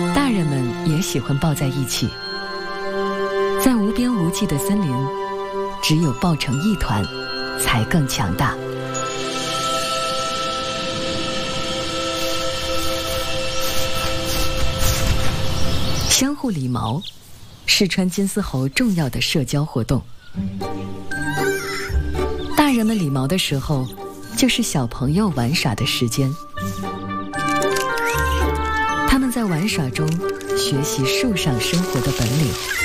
大人们也喜欢抱在一起。在无边无际的森林，只有抱成一团，才更强大。相互理毛是川金丝猴重要的社交活动。大人们理毛的时候，就是小朋友玩耍的时间。他们在玩耍中学习树上生活的本领。